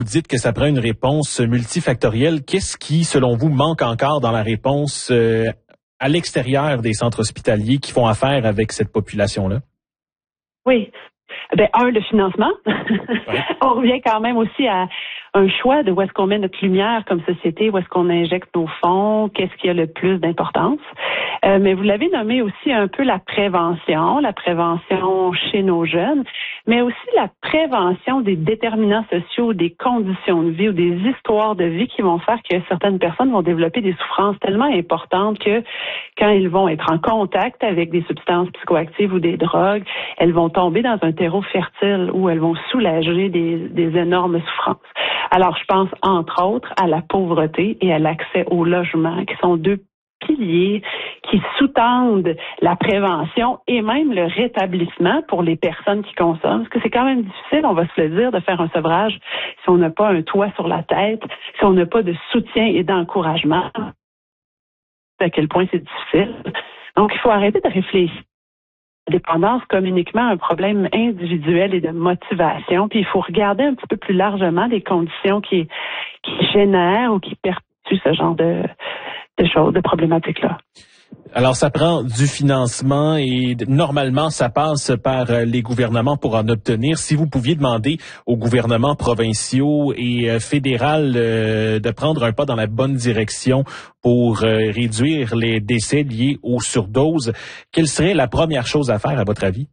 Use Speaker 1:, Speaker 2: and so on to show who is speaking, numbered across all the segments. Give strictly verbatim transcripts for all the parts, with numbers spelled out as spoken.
Speaker 1: Vous dites que ça prend une réponse multifactorielle. Qu'est-ce qui, selon vous, manque encore dans la réponse euh, à l'extérieur des centres hospitaliers qui font affaire avec cette population-là?
Speaker 2: Oui. Ben, un, le financement.
Speaker 1: Ouais.
Speaker 2: On revient quand même aussi à un choix de où est-ce qu'on met notre lumière comme société, où est-ce qu'on injecte nos fonds, qu'est-ce qui a le plus d'importance. Euh, mais vous l'avez nommé aussi un peu la prévention, la prévention chez nos jeunes, mais aussi la prévention des déterminants sociaux, des conditions de vie ou des histoires de vie qui vont faire que certaines personnes vont développer des souffrances tellement importantes que quand ils vont être en contact avec des substances psychoactives ou des drogues, elles vont tomber dans un terreau fertile où elles vont soulager des, des énormes souffrances. Alors, je pense entre autres à la pauvreté et à l'accès au logement, qui sont deux piliers qui sous-tendent la prévention et même le rétablissement pour les personnes qui consomment. Parce que c'est quand même difficile, on va se le dire, de faire un sevrage si on n'a pas un toit sur la tête, si on n'a pas de soutien et d'encouragement. À quel point c'est difficile. Donc, il faut arrêter de réfléchir à la dépendance comme uniquement un problème individuel et de motivation. Puis, il faut regarder un petit peu plus largement les conditions qui, qui génèrent ou qui perpétuent ce genre de, de choses, de problématiques-là.
Speaker 1: Alors, ça prend du financement et normalement, ça passe par les gouvernements pour en obtenir. Si vous pouviez demander aux gouvernements provinciaux et fédéraux euh, de prendre un pas dans la bonne direction pour euh, réduire les décès liés aux surdoses, quelle serait la première chose à faire, à votre avis?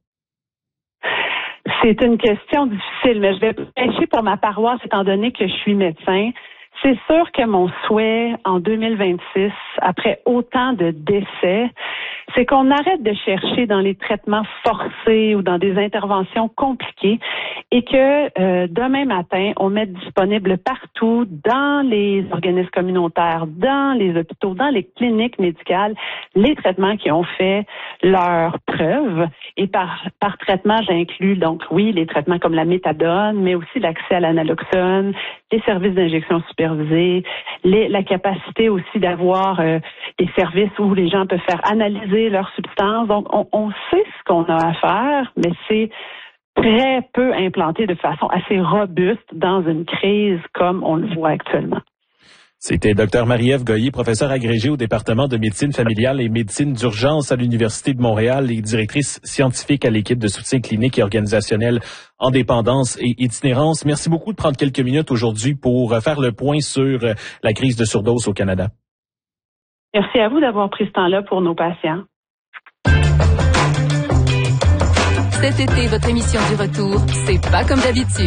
Speaker 2: C'est une question difficile, mais je vais prêcher pour ma paroisse étant donné que je suis médecin. C'est sûr que mon souhait en deux mille vingt-six, après autant de décès, c'est qu'on arrête de chercher dans les traitements forcés ou dans des interventions compliquées et que euh, demain matin, on mette disponible partout dans les organismes communautaires, dans les hôpitaux, dans les cliniques médicales, les traitements qui ont fait leur preuve. Et par, par traitement, j'inclus donc, oui, les traitements comme la méthadone, mais aussi l'accès à l'analoxone, les services d'injection supervisés, les, la capacité aussi d'avoir euh, des services où les gens peuvent faire analyser leurs substances. Donc, on, on sait ce qu'on a à faire, mais c'est très peu implanté de façon assez robuste dans une crise comme on le voit actuellement.
Speaker 1: C'était Dr Marie-Ève Goyer, professeure agrégée au département de médecine familiale et médecine d'urgence à l'Université de Montréal et directrice scientifique à l'équipe de soutien clinique et organisationnel en dépendance et itinérance. Merci beaucoup de prendre quelques minutes aujourd'hui pour faire le point sur la crise de surdose au Canada.
Speaker 2: Merci à vous d'avoir pris ce temps-là pour nos patients.
Speaker 3: Cet été, votre émission du retour, c'est pas comme d'habitude.